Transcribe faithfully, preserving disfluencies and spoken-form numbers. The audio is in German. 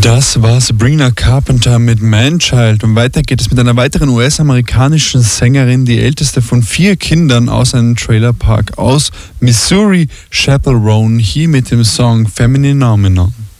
Das war Sabrina Carpenter mit Man-Child und weiter geht es mit einer weiteren U S-amerikanischen Sängerin, die älteste von vier Kindern aus einem Trailerpark aus Missouri, Chapel Roan, hier mit dem Song Femininomenon.